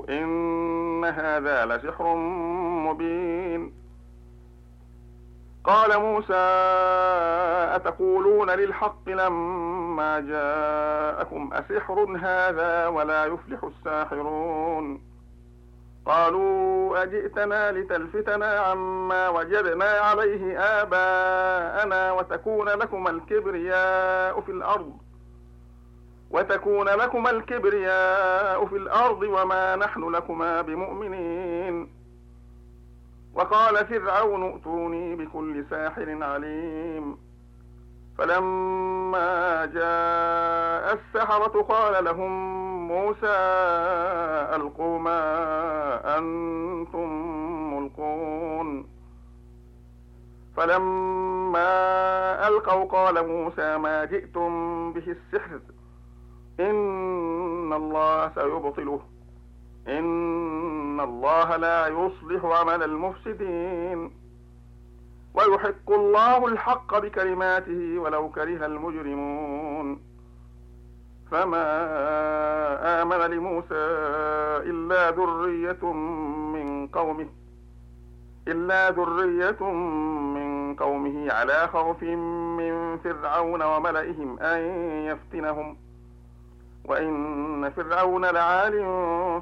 إن هذا لسحر مبين. قال موسى أتقولون للحق لما جاءكم أسحر هذا ولا يفلح الساحرون. قالوا أجئتنا لتلفتنا عما وجدنا عليه آباءنا وتكون لكما الكبرياء في الأرض وما نحن لكما بمؤمنين. وقال فرعون ائتوني بكل ساحر عليم. فلما جاء السحرة قال لهم موسى ألقوا ما أنتم ملقون. فلما ألقوا قال موسى ما جئتم به السحر إن الله سيبطله إن الله لا يصلح عمل المفسدين ويحق الله الحق بكلماته ولو كره المجرمون. فما آمن لموسى إلا ذرية من قومه على خوف من فرعون وملئهم أن يفتنهم وإن فرعون لعال